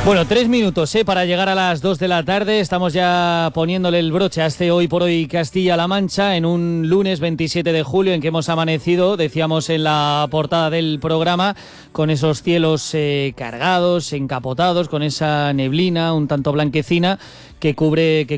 Bueno, 3 minutos para llegar a las 2 de la tarde. Estamos ya poniéndole el broche a este Hoy por Hoy Castilla-La Mancha en un lunes 27 de julio en que hemos amanecido, decíamos en la portada del programa, con esos cielos cargados, encapotados, con esa neblina un tanto blanquecina que cubre